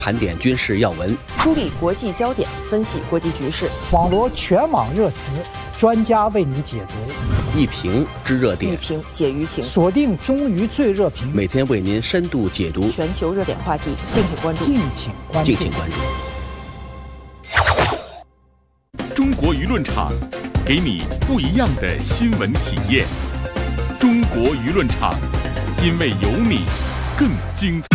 盘点军事要闻， 梳理国际焦点，分析国际局势， 网罗全网热词，专家为你解读。 一评知热点， 一评解舆情， 锁定中娱最热评， 每天为您深度解读全球热点话题，敬请关注。 敬请关注。 中国舆论场，给你不一样的新闻体验。中国舆论场，因为有你更精彩。